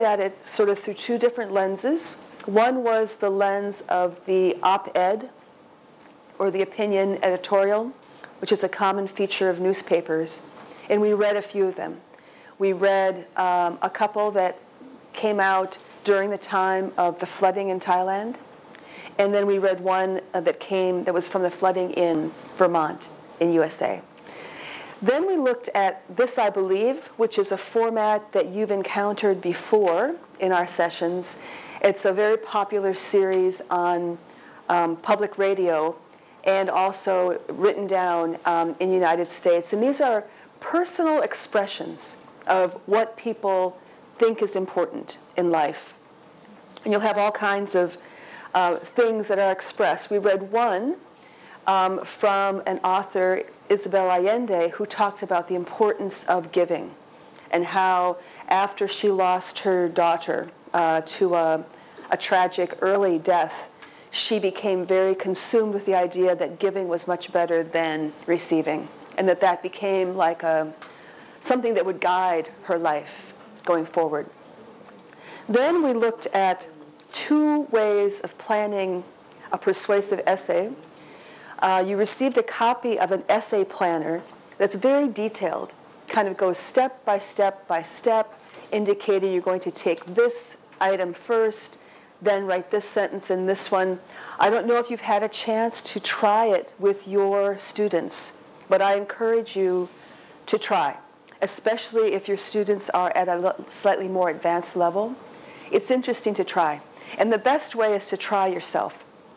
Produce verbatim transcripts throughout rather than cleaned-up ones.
at it sort of through two different lenses. One was the lens of the op-ed, or the opinion editorial, which is a common feature of newspapers. And we read a few of them. We read um, a couple that came out during the time of the flooding in Thailand. And then we read one uh, that came, that was from the flooding in Vermont, in U S A. Then we looked at This I Believe, which is a format that you've encountered before in our sessions. It's a very popular series on um, public radio and also written down um, in the United States. And these are personal expressions of what people think is important in life. And you'll have all kinds of uh, things that are expressed. We read one um, from an author, Isabel Allende, who talked about the importance of giving and how after she lost her daughter uh, to a, a tragic early death, she became very consumed with the idea that giving was much better than receiving, and that that became like a, something that would guide her life going forward. Then we looked at two ways of planning a persuasive essay. Uh, you received a copy of an essay planner that's very detailed, kind of goes step by step by step, indicating you're going to take this item first, then write this sentence and this one. I don't know if you've had a chance to try it with your students, but I encourage you to try, especially if your students are at a slightly more advanced level. It's interesting to try. And the best way is to try yourself.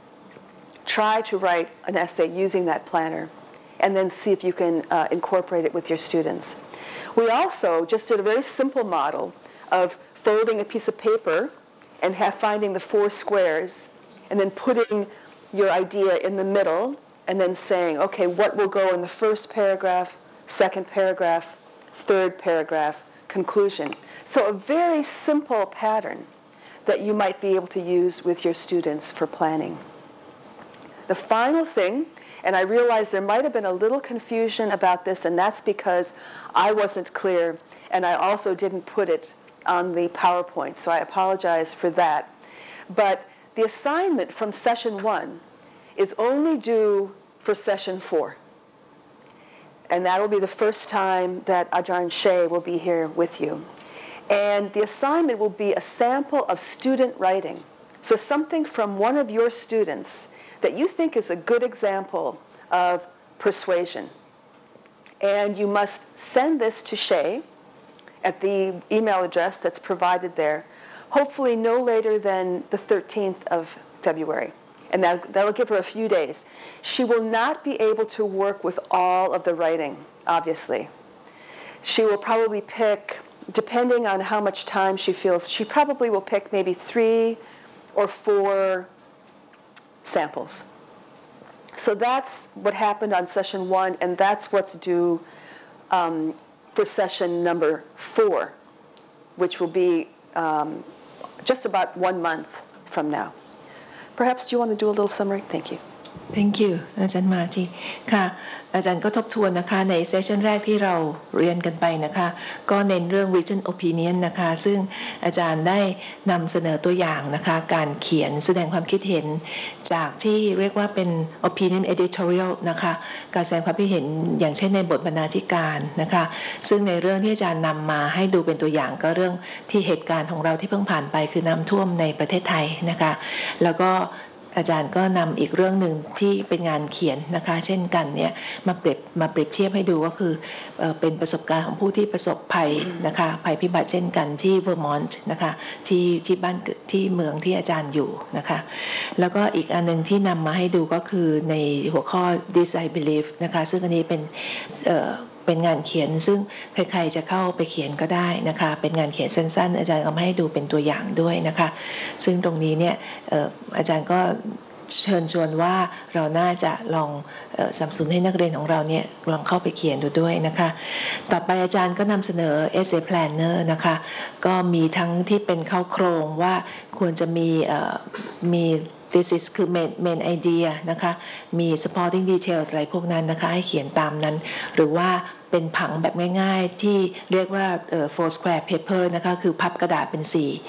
Try to write an essay using that planner and then see if you can uh, incorporate it with your students. We also just did a very simple model of folding a piece of paper and have finding the four squares and then putting your idea in the middle and then saying, okay, what will go in the first paragraph, second paragraph, third paragraph, conclusion. So a very simple pattern that you might be able to use with your students for planning. The final thing, and I realize there might have been a little confusion about this, and that's because I wasn't clear, and I also didn't put it on the PowerPoint, so I apologize for that. But the assignment from session one is only due for session four. And that will be the first time that Ajahn Shea will be here with you. And the assignment will be a sample of student writing. So something from one of your students that you think is a good example of persuasion. And you must send this to Shea at the email address that's provided there, hopefully no later than the thirteenth of February. And that, that'll give her a few days. She will not be able to work with all of the writing, obviously. She will probably pick, depending on how much time she feels, she probably will pick maybe three or four samples. So that's what happened on session one, and that's what's due um, for session number four, which will be um, just about one month from now. Perhaps do you want to do a little summary? Thank you. Thank you อาจารย์มาทีค่ะอาจารย์ก็ทบทวนนะคะในเซสชันแรกที่เราเรียนกันไปนะคะก็เน้นเรื่อง written opinion นะคะซึ่งอาจารย์ได้นำเสนอตัวอย่างนะคะการเขียนแสดงความคิดเห็นจากที่เรียกว่าเป็น opinion editorial นะคะการแสดงความคิดเห็นอย่างเช่นในบทบรรณาธิการนะคะซึ่งในเรื่องที่อาจารย์นำมาให้ดูเป็นตัวอย่างก็เรื่องที่เหตุการณ์ของเราที่เพิ่งผ่านไปคือน้ำท่วมในประเทศไทยนะคะแล้วก็อาจารย์ก็นำอีกเรื่องหนึ่งที่เป็นงานเขียนนะคะเช่นกันเนี่ยมาเปรียบมาเปรียบเทียบให้ดูก็คือเอ่อเป็นประสบการณ์ของผู้ที่ประสบภัยนะคะภัยพิบัติเช่นกันที่เวอร์มอนต์นะคะที่ที่บ้านที่เมืองที่อาจารย์อยู่นะคะแล้วก็อีกอันนึงที่นำมาให้ดูก็คือในหัวข้อ This I Believe นะคะซึ่งอันนี้เป็นเอ่อเป็นงานเขียนซึ่งใครๆจะเข้าไปเขียนก็ได้นะคะเป็นงานเขียนสั้นๆอาจารย์ก็มาให้ดูเป็นตัวอย่างด้วยนะคะซึ่งตรงนี้เนี่ยเอ่ออาจารย์ก็เชิญชวนว่าเราน่าจะลองสนับสนุนให้นักเรียนของเราเนี่ยลองเข้าไปเขียนดูด้วยนะคะต่อไปอาจารย์ก็นำเสนอ Essay Planner นะคะก็มีทั้งที่เป็นเข้าโครงว่าควรจะมีมี thesis คือ main main idea นะคะมี supporting details อะไรพวกนั้นนะคะให้เขียนตามนั้นหรือว่าเป็นผังแบบง่ายๆที่เรียกว่า four square paper นะคะคือพับกระดาษเป็นสี่